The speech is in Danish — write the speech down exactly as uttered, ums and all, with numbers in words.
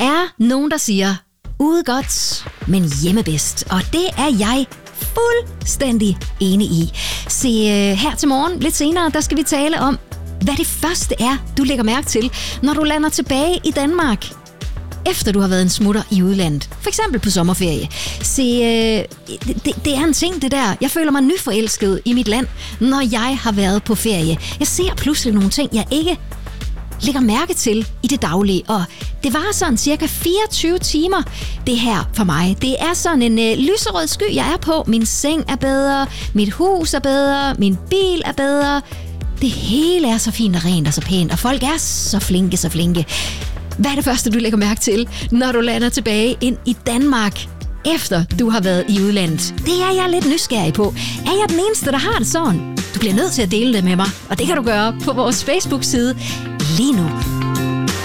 er nogen, der siger, ude godt, men hjemme bedst. Og det er jeg fuldstændig enig i. Se, her til morgen, lidt senere, der skal vi tale om, hvad det første er, du lægger mærke til, når du lander tilbage i Danmark, efter du har været en smutter i udlandet. For eksempel på sommerferie. Se, øh, det, det er en ting, det der. Jeg føler mig nyforelsket i mit land, når jeg har været på ferie. Jeg ser pludselig nogle ting, jeg ikke lægger mærke til i det daglige. Og det var sådan cirka fireogtyve timer, det her for mig. Det er sådan en øh, lyserød sky, jeg er på. Min seng er bedre, mit hus er bedre, min bil er bedre. Det hele er så fint og rent og så pænt, og folk er så flinke, så flinke. Hvad er det første, du lægger mærke til, når du lander tilbage ind i Danmark, efter du har været i udlandet? Det er jeg lidt nysgerrig på. Er jeg den eneste, der har det sådan? Du bliver nødt til at dele det med mig, og det kan du gøre på vores Facebook-side lige nu.